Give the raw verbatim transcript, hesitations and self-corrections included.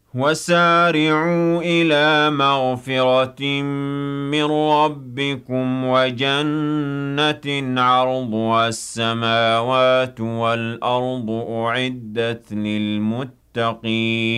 وسارعوا إلى مغفرة من ربكم وجنة عرضها السماوات والأرض أعدت للمتقين